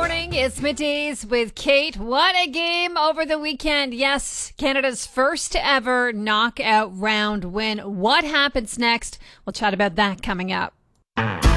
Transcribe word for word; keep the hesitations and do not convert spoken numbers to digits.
morning. It's Middays with Kate. What a game over the weekend. Yes, Canada's first ever knockout round win. What happens next? We'll chat about that coming up.